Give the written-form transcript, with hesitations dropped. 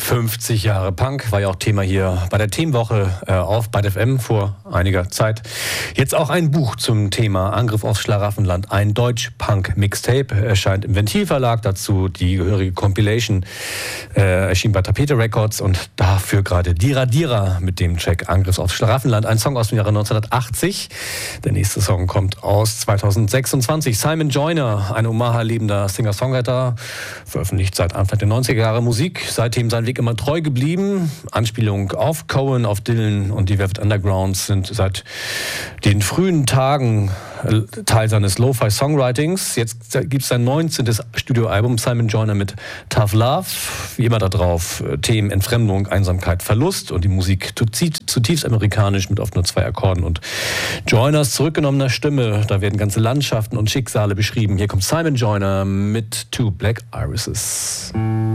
50 Jahre Punk war ja auch Thema hier bei der Themenwoche auf Byte FM vor einiger Zeit. Jetzt auch ein Buch zum Thema Angriff aufs Schlaraffenland. Ein Deutsch-Punk-Mixtape erscheint im Ventilverlag. Dazu die gehörige Compilation erschien bei Tapete Records und dafür gerade Dira Dira mit dem Track Angriff aufs Schlaraffenland. Ein Song aus dem Jahre 1980. Der nächste Song kommt aus 2026. Simon Joyner, ein Omaha-lebender Singer-Songwriter, veröffentlicht seit Anfang der 90er Jahre Musik. Seitdem sein Weg immer treu geblieben. Anspielungen auf Cohen, auf Dylan und die Velvet Underground sind seit den frühen Tagen Teil seines Lo-Fi-Songwritings. Jetzt gibt es sein 19. Studioalbum Simon Joyner mit Tough Love. Wie immer da drauf Themen Entfremdung, Einsamkeit, Verlust und die Musik zutiefst amerikanisch mit oft nur 2 Akkorden und Joyners zurückgenommener Stimme. Da werden ganze Landschaften und Schicksale beschrieben. Hier kommt Simon Joyner mit Two Black Irises.